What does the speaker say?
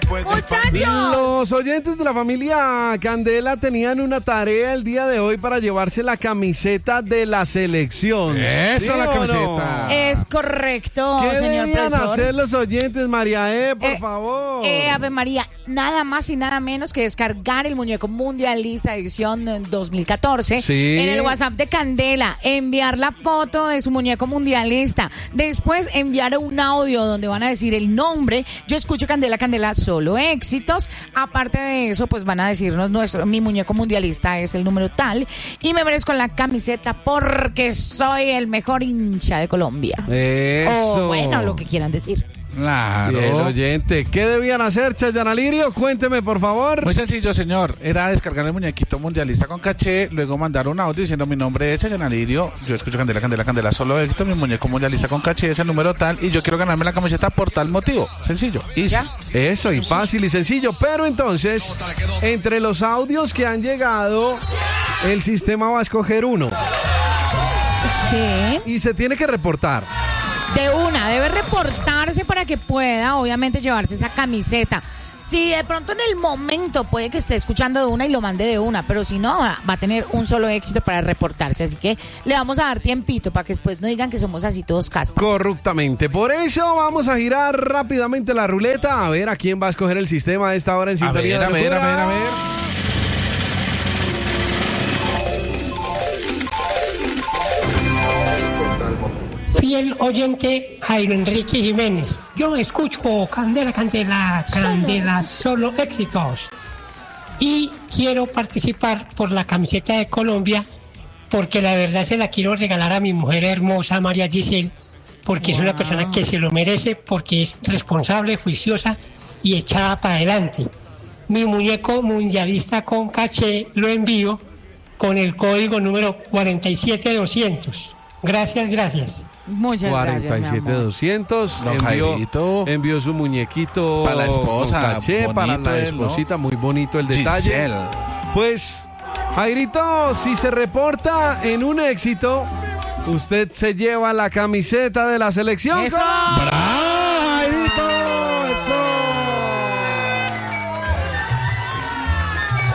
¡Muchachos! Los oyentes de la familia Candela tenían una tarea el día de hoy para llevarse la camiseta de la selección. Eso, ¿Sí la o camiseta. no? Es correcto, ¿Qué señor debían profesor. hacer los oyentes, María por favor? Ave María, nada más y nada menos que descargar el muñeco mundialista edición 2014 Sí. en el WhatsApp de Candela, enviar la foto de su muñeco mundialista, después enviar un audio donde van a decir el nombre. Yo escucho Candela, Candela, solo éxitos. Aparte de eso, pues van a decirnos mi muñeco mundialista es el número tal y me merezco la camiseta porque soy el mejor hincha de Colombia. Eso. O bueno, lo que quieran decir. Claro. Bien, oyente. ¿Qué debían hacer, Chayana Lirio? Cuénteme, por favor. Muy sencillo, señor. Era descargar el muñequito mundialista con caché, luego mandar un audio diciendo mi nombre es Chayana Lirio, yo escucho Candela, Candela, Candela, solo éxito, mi muñeco mundialista con caché es el número tal y yo quiero ganarme la camiseta por tal motivo. Sencillo. Easy. ¿Ya? Eso, y fácil y sencillo. Pero entonces, entre los audios que han llegado, el sistema va a escoger uno. ¿Qué? Y se tiene que reportar. Debe reportarse para que pueda, obviamente, llevarse esa camiseta. Si de pronto en el momento puede que esté escuchando de una y lo mande de una, pero si no, va a tener un solo éxito para reportarse. Así que le vamos a dar tiempito para que después no digan que somos así todos caspas. Correctamente. Por eso vamos a girar rápidamente la ruleta. A ver a quién va a escoger el sistema de esta hora en sintonía de A ver. locura. Fiel oyente Jairo Enrique Jiménez. Yo escucho Candela, Candela, Candela, solo éxitos. Y quiero participar por la camiseta de Colombia porque la verdad se la quiero regalar a mi mujer hermosa María Giselle porque es una persona que se lo merece, porque es responsable, juiciosa y echada para adelante. Mi muñeco mundialista con caché lo envío con el código número 47200. Gracias. Muchas gracias, mi amor. 47200. Don Jairito. Envió su muñequito Para la esposa, con caché, bonito para la él, esposita, ¿no? muy bonito el detalle. Giselle. Pues, Jairito, si se reporta en un éxito, usted se lleva la camiseta de la selección. ¡Eso! ¡Bravo!